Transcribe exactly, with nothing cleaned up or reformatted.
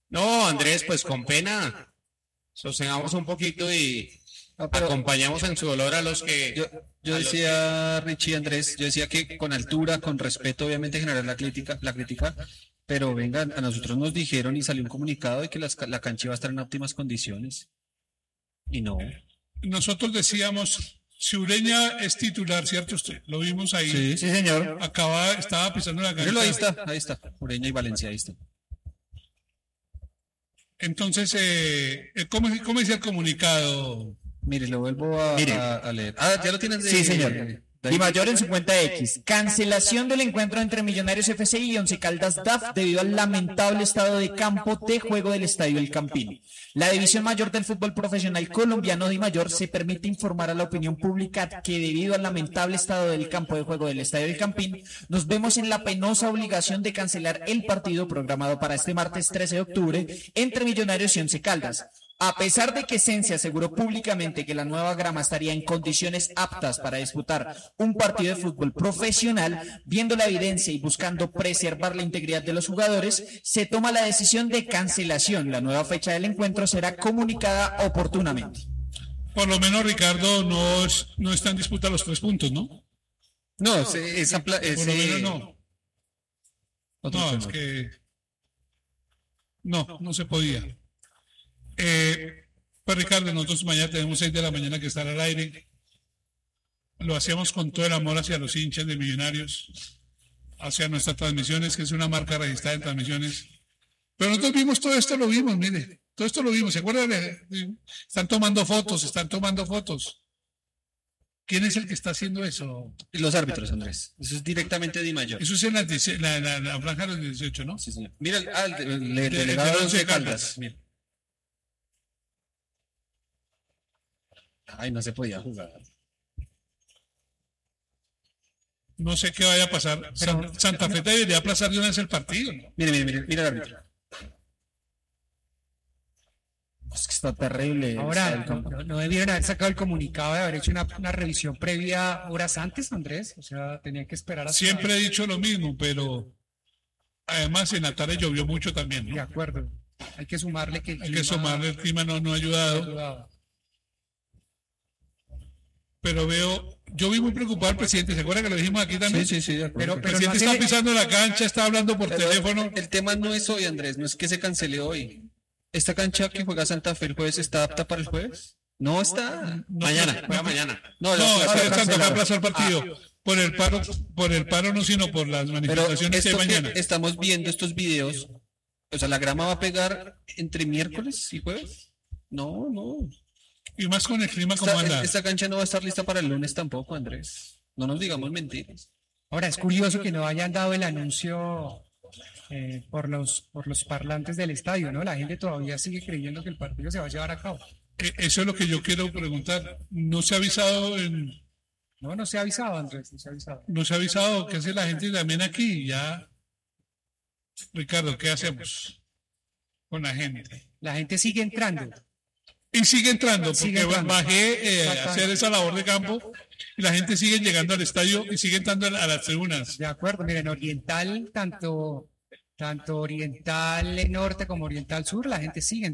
No, Andrés, pues con pena. Sosegamos un poquito y No, pero acompañamos en su dolor a los que... yo, yo a los decía, Richie Andrés, yo decía que con altura, con respeto, obviamente generar la crítica, la crítica, pero vengan, a nosotros nos dijeron y salió un comunicado de que las ca- la cancha iba a estar en óptimas condiciones. Y no. Nosotros decíamos, si Ureña es titular, ¿cierto? Usted lo vimos ahí. Sí, Sí, señor. Acaba, estaba pisando la míralo, ahí cancha. está, ahí está. Ureña y Valencia, ahí está. Entonces, eh, eh, ¿cómo, ¿cómo decía el comunicado? Mire, lo vuelvo a, Mire. a- a leer. Ah, ya lo tienes de... Sí, señor. de- Di Mayor en su cuenta X. Cancelación del encuentro entre Millonarios F C y Once Caldas D A F debido al lamentable estado de campo de juego del Estadio El Campino. La División Mayor del Fútbol Profesional Colombiano Di Mayor se permite informar a la opinión pública que debido al lamentable estado del campo de juego del Estadio El Campín, nos vemos en la penosa obligación de cancelar el partido programado para este martes trece de octubre entre Millonarios y Once Caldas. A pesar de que Sense aseguró públicamente que la nueva grama estaría en condiciones aptas para disputar un partido de fútbol profesional, viendo la evidencia y buscando preservar la integridad de los jugadores, se toma la decisión de cancelación. La nueva fecha del encuentro será comunicada oportunamente. Por lo menos Ricardo no, es- no está en disputa los tres puntos, ¿no? No, ese, esa pla- Por lo ese- menos no. otro No, tema. es que no, no se podía. Eh, pues Ricardo, nosotros mañana tenemos seis de la mañana que estar al aire. Lo hacíamos con todo el amor hacia los hinchas de Millonarios, hacia nuestras transmisiones, que es una marca registrada en transmisiones. Pero nosotros vimos todo esto, lo vimos, mire, todo esto lo vimos. ¿Se acuerdan? de- Están tomando fotos, están tomando fotos. ¿Quién es el que está haciendo eso? Los árbitros, Andrés. Eso es directamente Di Mayor. Eso es en la, dice- la, la- la franja de los dieciocho, ¿no? Sí, señor. Mira, el, ah, el, de- el De- delegado de de Once Once Caldas. Caldas. Mira. Ay, no se podía jugar. No sé qué vaya a pasar. San- Santa Fe debería aplazar de una vez el partido, ¿no? Mire, mire, mire, mira el árbitro. Es que está terrible. está Ahora, el no, campo. no- no debieron haber sacado el comunicado de haber hecho una, una revisión previa horas antes, Andrés. O sea, tenían que esperar hasta... Siempre he dicho lo mismo, pero además en la tarde llovió mucho también, De ¿no? acuerdo. Hay que sumarle que... el Hay que clima sumarle, el clima no, no ha ha ayudado, ayudado. pero veo, yo vi muy preocupado al presidente, ¿se acuerda que lo dijimos aquí también? Sí, sí, sí. de acuerdo. Pero- El pero no presidente hace- está pisando la cancha, está hablando por Pero teléfono. El tema no es hoy, Andrés, no es que se cancele hoy. ¿Esta cancha que juega Santa Fe el jueves está apta para el jueves? No está. Mañana, juega mañana. No, No, la- la- es que la- Santa Fe la- aplazó el partido. Por el paro, por el paro no, sino por las Pero manifestaciones que hay esto que mañana. estamos viendo estos videos, o sea, la grama va a pegar entre miércoles y jueves. No, no. Y más con el clima como Esta, anda. esta cancha no va a estar lista para el lunes tampoco, Andrés. No nos digamos mentiras. Ahora, es curioso que no hayan dado el anuncio eh, por los, por los parlantes del estadio, ¿no? La gente todavía sigue creyendo que el partido se va a llevar a cabo. Eh, Eso es lo que yo quiero preguntar. ¿No se ha avisado en, No, no se ha avisado, Andrés, no se ha avisado. no se ha avisado qué hace la gente también aquí? Ya, Ricardo, ¿qué hacemos con la gente? La gente sigue entrando. Y sigue entrando, porque Sigue entrando. bajé eh, a Exactamente. hacer esa labor de campo y la gente sigue llegando al estadio y sigue entrando a las tribunas. De acuerdo, miren, Oriental, tanto, tanto Oriental Norte como Oriental Sur, la gente sigue